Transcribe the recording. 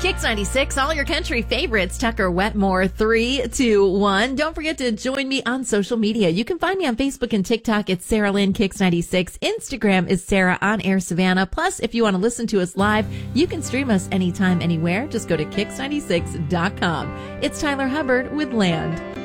Kicks 96, all your country favorites. Tucker Wetmore, 3, 2, 1. Don't forget to join me on social media. You can find me on Facebook and TikTok. It's Sarah Lynn Kicks 96. Instagram is Sarah on Air Savannah. Plus, if you want to listen to us live, you can stream us anytime, anywhere. Just go to kicks96.com. It's Tyler Hubbard with Land.